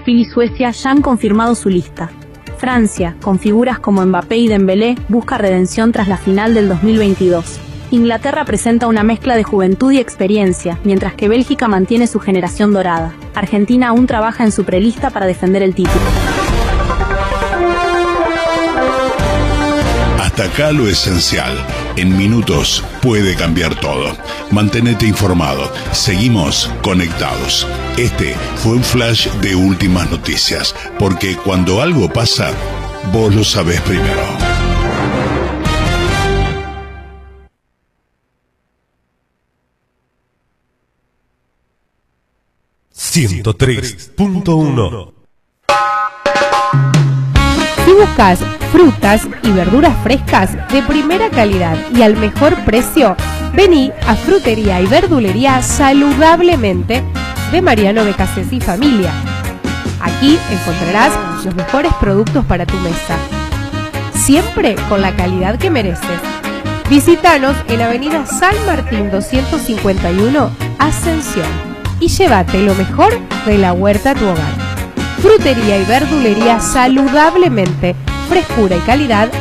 Brasil y Suecia ya han confirmado su lista. Francia, con figuras como Mbappé y Dembélé, busca redención tras la final del 2022. Inglaterra presenta una mezcla de juventud y experiencia, mientras que Bélgica mantiene su generación dorada. Argentina aún trabaja en su prelista para defender el título. Hasta acá lo esencial. En minutos puede cambiar todo. Manténete informado. Seguimos conectados. Este fue un flash de últimas noticias, porque cuando algo pasa, vos lo sabés primero. ...103.1. Si buscas frutas y verduras frescas de primera calidad y al mejor precio, vení a Frutería y Verdulería Saludablemente de Mariano Becasés y familia. Aquí encontrarás los mejores productos para tu mesa, siempre con la calidad que mereces. Visítanos en Avenida San Martín 251, Ascensión, y llévate lo mejor de la huerta a tu hogar. Frutería y Verdulería Saludablemente, frescura y calidad